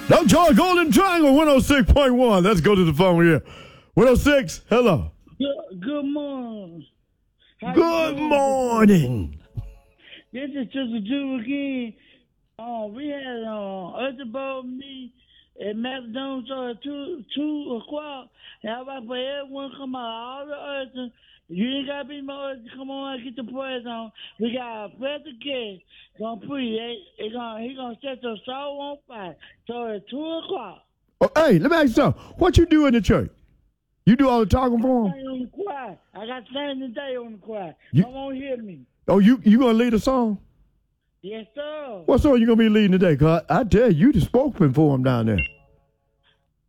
Don't join Golden Triangle 106.1. Let's go to the phone here. 106, hello. Good morning. Good morning. This is just a Jew again. We had Earth Bowl meeting at McDonald's at 2 o'clock. And I was for everyone come out, all the Earth. You ain't got to be my Earth. Come on and get the prayers on. We got a special guest gonna preach. He gonna set the soul on fire. So at 2 o'clock. Oh, hey, let me ask you something. What you do in the church? You do all the talking for him? On the choir. I got standing today on the choir. Come on, hear me. Oh, you gonna lead a song? Yes, sir. What song you gonna be leading today? Cause I tell you the spokesman for him down there.